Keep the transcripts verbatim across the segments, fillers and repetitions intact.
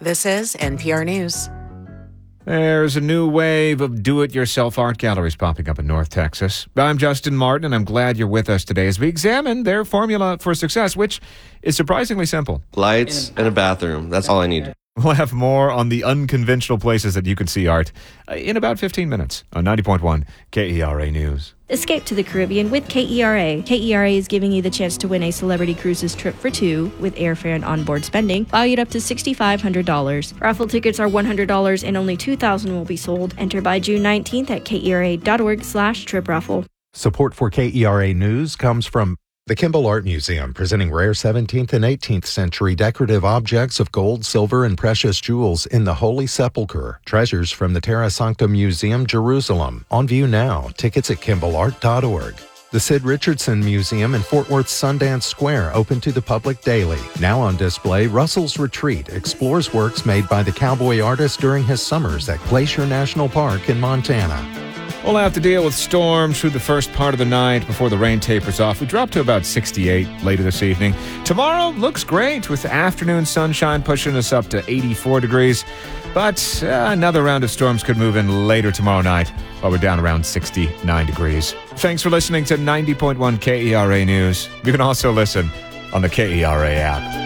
This is N P R News. There's a new wave of do-it-yourself art galleries popping up in North Texas. I'm Justin Martin, and I'm glad you're with us today as we examine their formula for success, which is surprisingly simple. Lights and a bathroom. That's all I need. We'll have more on the unconventional places that you can see art uh, in about fifteen minutes on ninety point one K E R A News. Escape to the Caribbean with K E R A. K E R A is giving you the chance to win a Celebrity Cruises trip for two with airfare and onboard spending, valued up to six thousand five hundred dollars. Raffle tickets are one hundred dollars and only two thousand will be sold. Enter by June nineteenth at kera.org slash trip raffle. Support for K E R A News comes from the Kimball Art Museum, presenting rare seventeenth and eighteenth century decorative objects of gold, silver, and precious jewels in the Holy Sepulchre. Treasures from the Terra Sancta Museum, Jerusalem. On view now. Tickets at kimball art dot org. The Sid Richardson Museum in Fort Worth Sundance Square, open to the public daily. Now on display, Russell's Retreat explores works made by the cowboy artist during his summers at Glacier National Park in Montana. We'll have to deal with storms through the first part of the night before the rain tapers off. We drop to about sixty-eight later this evening. Tomorrow looks great with afternoon sunshine pushing us up to eighty-four degrees. But uh, another round of storms could move in later tomorrow night while we're down around sixty-nine degrees. Thanks for listening to ninety point one K E R A News. You can also listen on the K E R A app.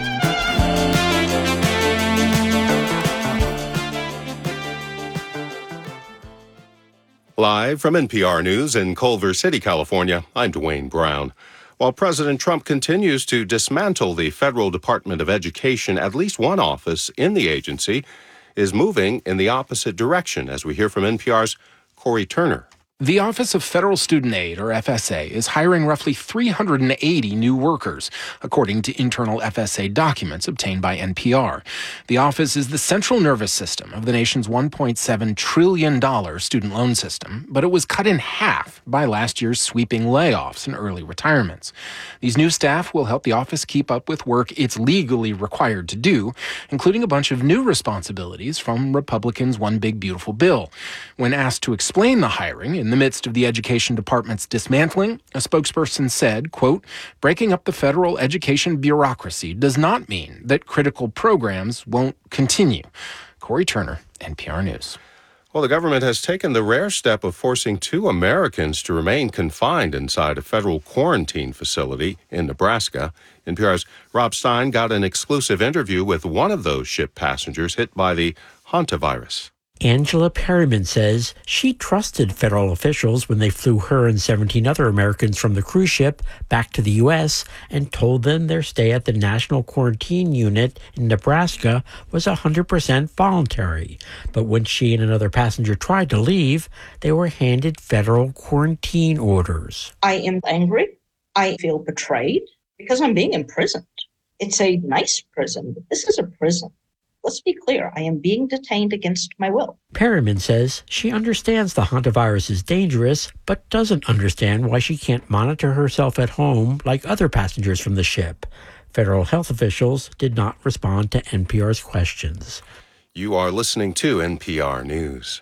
Live from N P R News in Culver City, California, I'm Dwayne Brown. While President Trump continues to dismantle the Federal Department of Education, at least one office in the agency is moving in the opposite direction, as we hear from N P R's Corey Turner. The Office of Federal Student Aid, or F S A, is hiring roughly three hundred eighty new workers, according to internal F S A documents obtained by N P R. The office is the central nervous system of the nation's one point seven trillion dollars student loan system, but it was cut in half by last year's sweeping layoffs and early retirements. These new staff will help the office keep up with work it's legally required to do, including a bunch of new responsibilities from Republicans' One Big Beautiful Bill. When asked to explain the hiring, in the midst of the Education Department's dismantling, a spokesperson said, quote, breaking up the federal education bureaucracy does not mean that critical programs won't continue. Corey Turner, N P R News. Well, the government has taken the rare step of forcing two Americans to remain confined inside a federal quarantine facility in Nebraska. N P R's Rob Stein got an exclusive interview with one of those ship passengers hit by the hantavirus. Angela Perryman says she trusted federal officials when they flew her and seventeen other Americans from the cruise ship back to the U S and told them their stay at the National Quarantine Unit in Nebraska was one hundred percent voluntary. But when she and another passenger tried to leave, they were handed federal quarantine orders. I am angry. I feel betrayed because I'm being imprisoned. It's a nice prison, but this is a prison. Let's be clear, I am being detained against my will. Perryman says she understands the hantavirus is dangerous, but doesn't understand why she can't monitor herself at home like other passengers from the ship. Federal health officials did not respond to N P R's questions. You are listening to N P R News.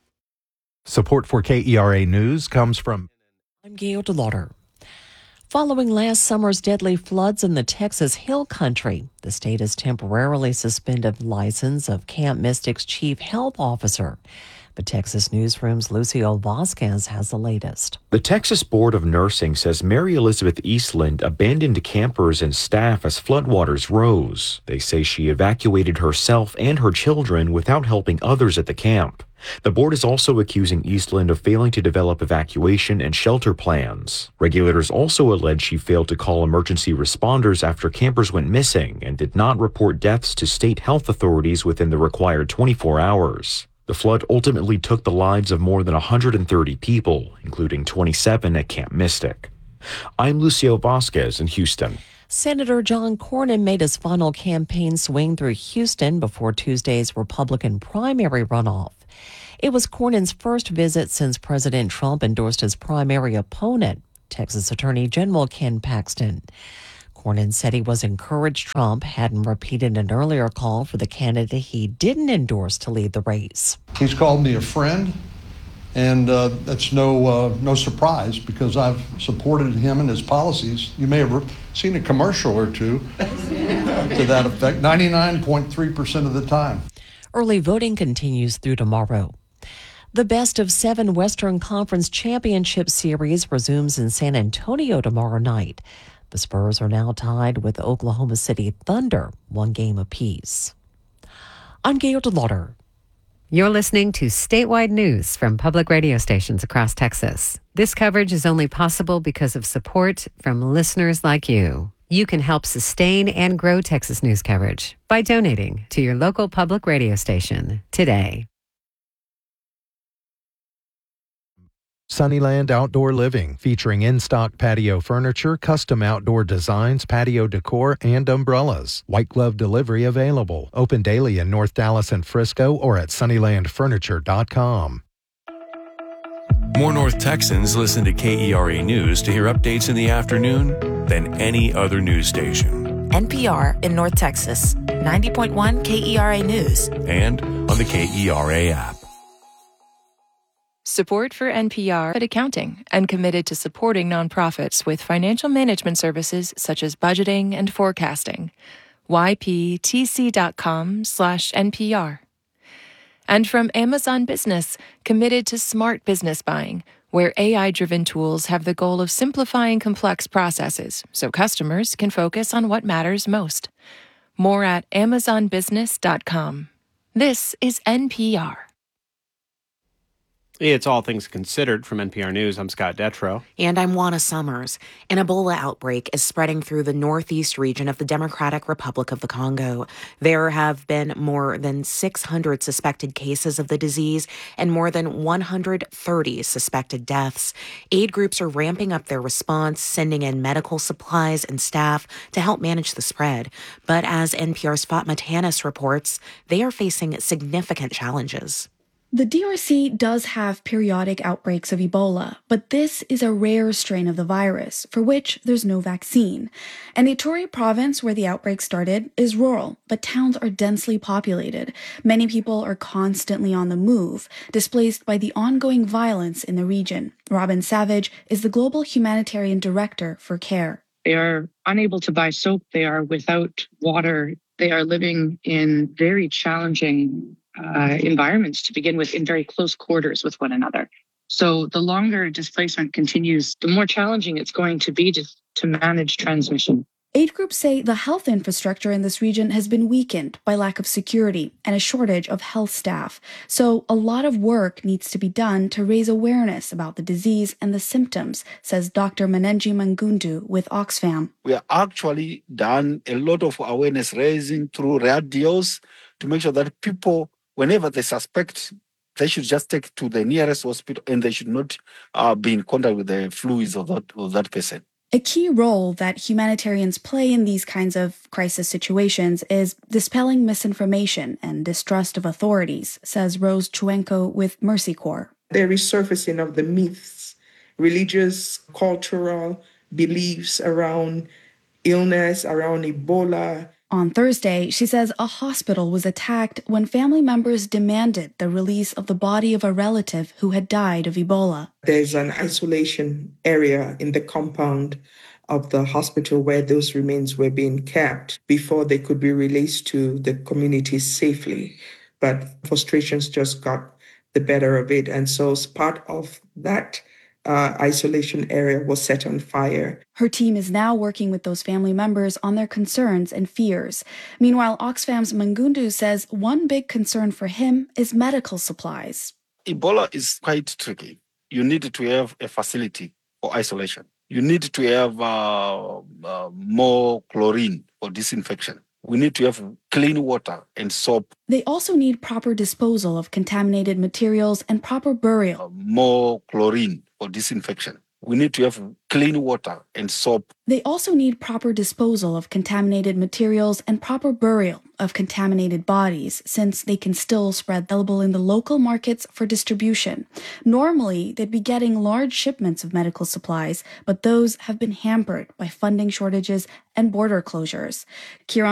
Support for K E R A News comes from... I'm Gail DeLauder. Following last summer's deadly floods in the Texas Hill Country, the state has temporarily suspended the license of Camp Mystic's chief health officer. But Texas Newsroom's Lucio Vasquez has the latest. The Texas Board of Nursing says Mary Elizabeth Eastland abandoned campers and staff as floodwaters rose. They say she evacuated herself and her children without helping others at the camp. The board is also accusing Eastland of failing to develop evacuation and shelter plans. Regulators also allege she failed to call emergency responders after campers went missing and did not report deaths to state health authorities within the required twenty-four hours. The flood ultimately took the lives of more than one hundred thirty people, including twenty-seven at Camp Mystic. I'm Lucio Vasquez in Houston. Senator John Cornyn made his final campaign swing through Houston before Tuesday's Republican primary runoff. It was Cornyn's first visit since President Trump endorsed his primary opponent, Texas Attorney General Ken Paxton. Cornyn said he was encouraged Trump hadn't repeated an earlier call for the candidate he didn't endorse to lead the race. He's called me a friend, And uh, that's no uh, no surprise because I've supported him and his policies. You may have seen a commercial or two to that effect, ninety-nine point three percent of the time. Early voting continues through tomorrow. The best of seven Western Conference Championship Series resumes in San Antonio tomorrow night. The Spurs are now tied with Oklahoma City Thunder, one game apiece. I'm Gail DeLauder. You're listening to statewide news from public radio stations across Texas. This coverage is only possible because of support from listeners like you. You can help sustain and grow Texas news coverage by donating to your local public radio station today. Sunnyland Outdoor Living, featuring in-stock patio furniture, custom outdoor designs, patio decor, and umbrellas. White glove delivery available. Open daily in North Dallas and Frisco or at sunnyland furniture dot com. More North Texans listen to K E R A News to hear updates in the afternoon than any other news station. N P R in North Texas, ninety point one K E R A News. And on the K E R A app. Support for N P R at Accounting and committed to supporting nonprofits with financial management services such as budgeting and forecasting. Y P T C dot com slash N P R. And from Amazon Business, committed to smart business buying, where A I-driven tools have the goal of simplifying complex processes so customers can focus on what matters most. More at amazon business dot com. This is N P R. It's All Things Considered from N P R News. I'm Scott Detrow. And I'm Juana Summers. An Ebola outbreak is spreading through the northeast region of the Democratic Republic of the Congo. There have been more than six hundred suspected cases of the disease and more than one hundred thirty suspected deaths. Aid groups are ramping up their response, sending in medical supplies and staff to help manage the spread. But as N P R's Fatma Tanis reports, they are facing significant challenges. The D R C does have periodic outbreaks of Ebola, but this is a rare strain of the virus, for which there's no vaccine. And the Ituri province, where the outbreak started, is rural, but towns are densely populated. Many people are constantly on the move, displaced by the ongoing violence in the region. Robin Savage is the Global Humanitarian Director for CARE. They are unable to buy soap. They are without water. They are living in very challenging Uh, environments to begin with, in very close quarters with one another. So the longer displacement continues, the more challenging it's going to be to, to manage transmission. Aid groups say the health infrastructure in this region has been weakened by lack of security and a shortage of health staff. So a lot of work needs to be done to raise awareness about the disease and the symptoms, says Doctor Manenji Mangundu with Oxfam. We have actually done a lot of awareness raising through radios to make sure that people, whenever they suspect, they should just take to the nearest hospital and they should not uh, be in contact with the fluids of that, of that person. A key role that humanitarians play in these kinds of crisis situations is dispelling misinformation and distrust of authorities, says Rose Chuenko with Mercy Corps. The resurfacing of the myths, religious, cultural beliefs around illness, around Ebola. On Thursday, she says a hospital was attacked when family members demanded the release of the body of a relative who had died of Ebola. There's an isolation area in the compound of the hospital where those remains were being kept before they could be released to the community safely. But frustrations just got the better of it. And so as part of that Uh, isolation area was set on fire. Her team is now working with those family members on their concerns and fears. Meanwhile, Oxfam's Mangundu says one big concern for him is medical supplies. Ebola is quite tricky. You need to have a facility for isolation. You need to have uh, uh, more chlorine for disinfection. We need to have clean water and soap. They also need proper disposal of contaminated materials and proper burial. Uh, more chlorine for disinfection. We need to have clean water and soap. They also need proper disposal of contaminated materials and proper burial of contaminated bodies, since they can still spread available in the local markets for distribution. Normally, they'd be getting large shipments of medical supplies, but those have been hampered by funding shortages and border closures. Kieran